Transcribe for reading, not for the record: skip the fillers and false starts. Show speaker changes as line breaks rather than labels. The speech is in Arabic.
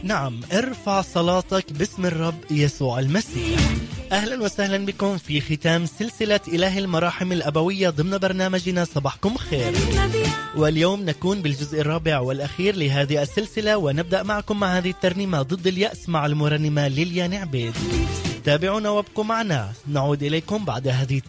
نعم، ارفع صلاتك باسم الرب يسوع المسيح. أهلا وسهلا بكم في ختام سلسلة إله المراحم الأبوية ضمن برنامجنا صباحكم خير. واليوم نكون بالجزء الرابع والأخير لهذه السلسلة، ونبدأ معكم مع هذه الترنيمة ضد اليأس مع المرنمة ليليان عبيد. تابعونا وابقوا معنا، نعود إليكم بعد هذه